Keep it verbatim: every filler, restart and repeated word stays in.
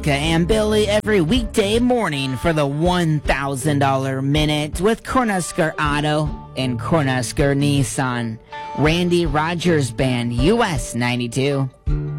And Billy every weekday morning for the one thousand dollars Minute with Cornhusker Auto and Cornhusker Nissan. Randy Rogers Band, U S ninety-two.